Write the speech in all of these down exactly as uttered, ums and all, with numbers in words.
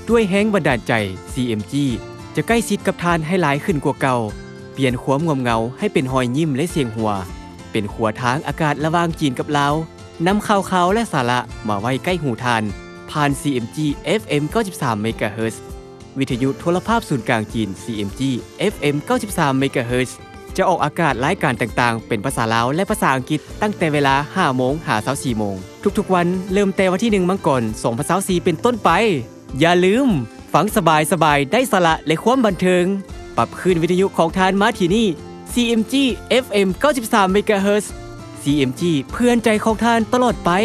ด้วยแห้งบันดาลใจ ซี เอ็ม จี จะใกล้ชิดกับทานให้หลายขึ้นกว่าเก่าเปลี่ยนความงมเงาให้เป็นหอยยิ้มและเสียงหัวเป็นขัวทางอากาศระหว่างจีนกับลาวนำข่าวข่าวและสาระมาไว้ใกล้หูทานผ่าน ซี เอ็ม จี เอฟ เอ็ม เก้าสิบสาม เมกะเฮิรตซ์วิทยุโทรภาพศูนย์กลางจีน ซี เอ็ม จี เอฟ เอ็ม เก้าสิบสาม เมกะเฮิรตซ์จะออกอากาศรายการต่างๆเป็นภาษาลาวและภาษาอังกฤษตั้งแต่เวลา ห้าโมง หา สี่โมงทุกๆวันเริ่มแต่วันที่หนึ่งมังกรสองพันยี่สิบสี่เป็นต้นไปอย่าลืมฟังสบายๆได้สาระและความบันเทิงปรับขึ้นวิทยุของทานมาที่นี่ ซี เอ็ม จี เอฟ เอ็ม เก้าสิบสาม เมกะเฮิรตซ์ ซี เอ็ม จี เพื่อนใจของทานตลอดไป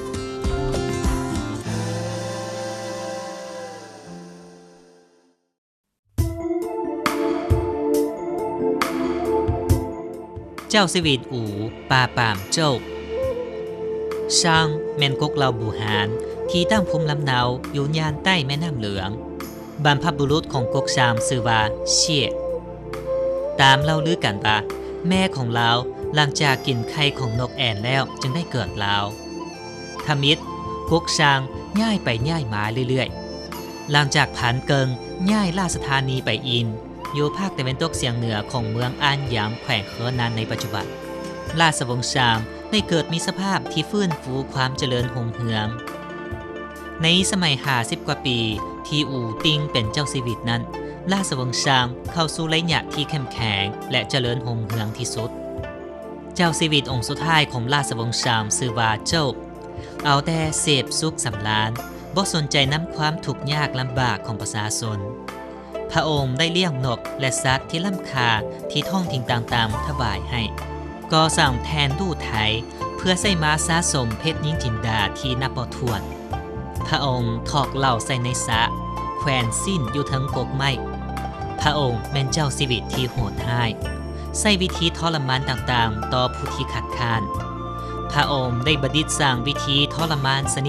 เจ้าสวีทอูปาปามโจ้ช่างแม่นกกเหล่าบูหานที่ตั้งภูมิลำเนาอยู่ย่านใต้แม่น้ำเหลืองบรรพบุรุษของกกชามชื่อว่าเชี่ยตามเล่าลือกันว่าแม่ของเราหลังจากกินไข่ของนกแอ่นแล้วจึงได้เกิดลาวทมิตรกกชางย่ายไปย่ายมาเรื่อยๆหลังจากผันเกิงย่ายราชธานีไปอินอยู่ภาคตะวันตกเฉียงเหนือของเมืองอ้านหยางแขวงเฮอนันในปัจจุบันราชวงศ์ชามได้เกิดมีสภาพที่ฟื้นฟูความเจริญรุ่งเรืองในสมัยห้าสิบกว่าปีที่อู่ติงเป็นเจ้าชีวิตนั้นราชวงศ์ชามเข้าสู่ระยะที่เข้มแข็งและเจริญรุ่งเรืองที่สุดเจ้าชีวิตองค์สุดท้ายของราชวงศ์ชามชื่อว่าเจ้าเอาแต่เสพสุขสำราญบ่สนใจนำความทุกข์ยากลำบากของประชาชนพระองค์ได้เลี้ยงนกและสัตว์ที่ล้ำค่าที่ท้องถิ่นต่างๆถวายให้ก่อสร้างแทนตู้ไถเพื่อใส่ม้าสะสมเพชรยิ่งจินดาที่นับบ่ถ้วนพระองค์ถอกเหล้าใส่ในสระแขวนสิ้นอยู่ทั้งกกไม้พระองค์แม่นเจ้าชีวิตที่โหดร้ายใส่วิธีทรมานต่างๆต่อผู้ที่ขัดขานพระองค์ได้ประดิษฐ์สร้างวิธีทรมานสนิ